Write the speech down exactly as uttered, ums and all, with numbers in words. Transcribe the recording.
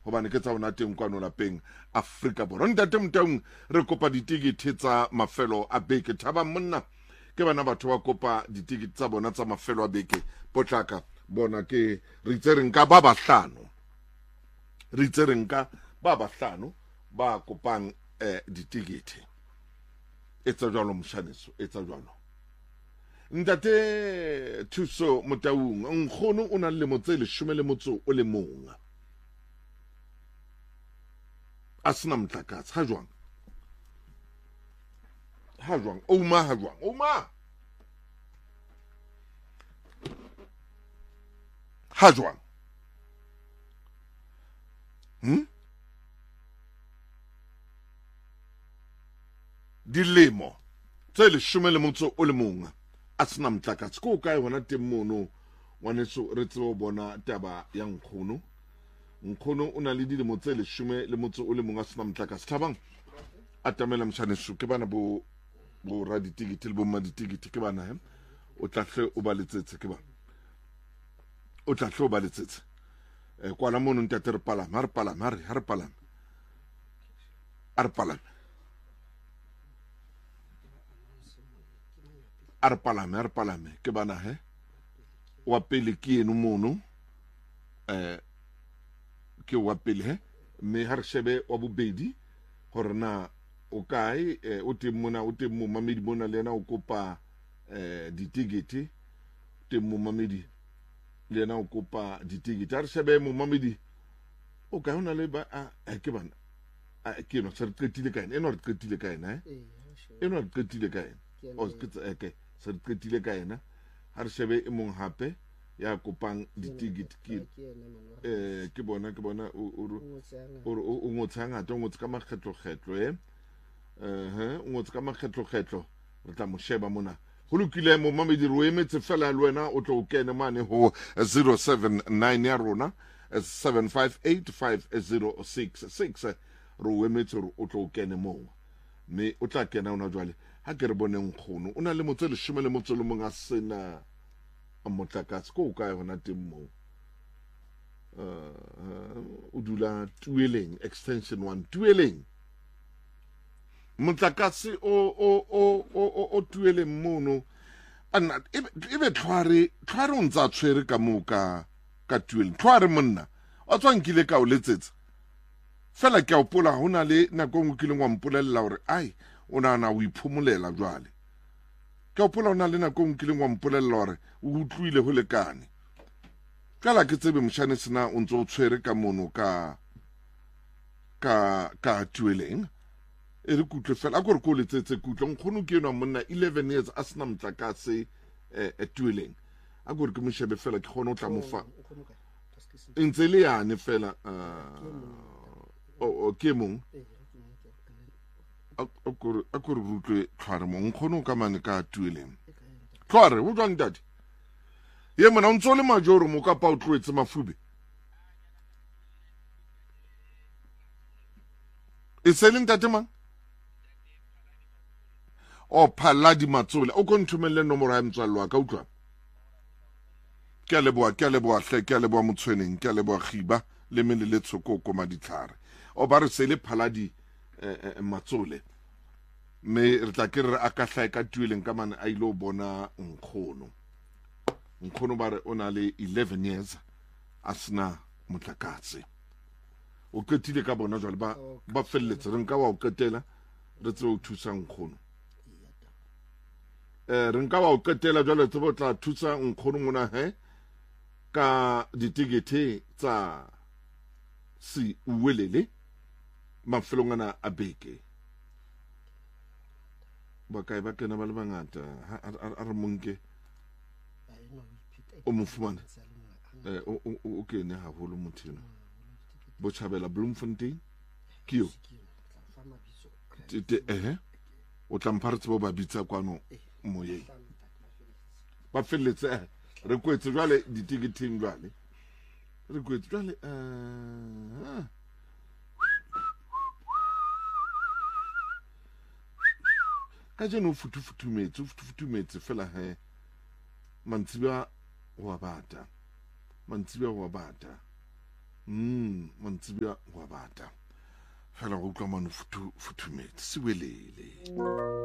hobane ke tsa ona teng kwano lapeng Afrika Borwa. Ntate Motaung re kopa ditikete tsa mafelo a beke. Thaba monna ke bana batho ba kopa ditikete tsa bona tsa mafelo a beke. Potlaka bona ke re itse re nka ba bahlano re itse re nka ba bahlano ba kopang eh, ditikete. Etsa jwalo moshaneso, etsa jwalo. Ntate Thuso Motaung nkgono o na le motse le shome le motso o le mong a sena motlakatse ha jwang ha jwang o ma ha jwang o ma ha jwang hm dilemo tse le shome le motso o le mong a sena motlakatse ko kae hona teng mono ngwaneso re tsebo bona taba ya nkgono nkgono o na le dilemo tse le shome le motso o le mong a sena motlakatse. Thabang atamela mshaneso ke bana bo bo ra ditikete le bo ma ditikete ke bana he o tla hle o ba letsetse ke bana o tla hle o ba letsetse eh kwa la mono ntate re palama re palama re ha re palama a re palama a re palame a re palame ke bana he wa pele ke eno mono eh ke wa pele he me ha re shebe wa bobedi gore na o kae eh, o teng mona o teng mo mamedi mona le yena o kopa eh ditikete teng mo mamedi le yena o kopa ditikete ha re shebe mo mamedi o kae ona le ba a ke bana a ke no se re qetile kae eno re qetile kae na eh eno re qetile kae o ke okay se re qetile kae na ha re shebe e mong hape ya kopang ditikete ke eh ke bona ke bona o o o ngotsa ngata o ngotsa ka makgetlo kgetlo eh eh o ngotsa ka makgetlo kgetlo re tla mo sheba mona go lokile mo mamedi ro emetse fela le wena o tlo o kene mane ho zero seven nine ya rona seven five eight five zero six six ro emetse o tlo o kene mo me o tla kena ona jwale ha ke re bone nkgono o na le motse le shome le motse le mong a sena a motlakatse ko kae hona teng mo uh o dula Tueleng extension one Tueleng motlakatse o o o o o Tueleng mono ana e be tlhware tlhware o ntsa tshwere ka moka ka Tueleng tlhware monna o tswankile ka o letsetsa fela ke a opola hona le nako ngwe kileng wa mpolella hore ai o na na o iphomolela jwale ke opola ona le nako ngwe kileng wa mpolella hore o utlwile go lekane kala ke tsebe mshane sena o ntse o tshwere ka mono ka ka ka Tueleng e re kutle fela a gore ko letsetse kutle nkgono ke eno monna eleven years a sena motlakase e Tueleng a gore ke moshebe fela ke gone o tla mofa ntse le yane fela o ke mong a gore a gore rutlwe tlhare mo nkgono ka mane ka Tueleng tlhare o tswang dadi ye mona o ntse le majoro mo ka pa o tlwetse mafube e seleng tate mang o Phaladi Matsole o konthumelle nomoro ya mtswallo wa ka utlwa ke a leboa ke a leboa hle ke a leboa Motshweneng ke a leboa Khiba le mele le tshokoko ma ditlhare o ba re sele Phaladi Matsole me re tla ke re a ka hlae ka Tueleng ka mane a ile o bona nkgono nkgono ba re o na le eleven years a sena motlakatse o ketile ka bona jwale ba ba felletse re nka wa o ketela re tse o thusa nkgono eh re nka wa o ketela jwale tse bo tla thusa nkgono mona he ka ditikete tsa si uwelele mafelongana a beke ba kae ba kena ba le bangata a re monke o mofumana eh o kene ha holo mothino bo Chabela Bloemfontein kio tete eh o tla mpharetsa bo ba bitsa kwano moyeng ba felletse re kwetse jwale ditiketeng jwale re kwetse jwale eh ka jeno futu futu metsi futu futu metsi fela he mantsiba wa bata mantsiba wa bata mm mantsibia wa bata fela go utlwa mane futhumetse se welele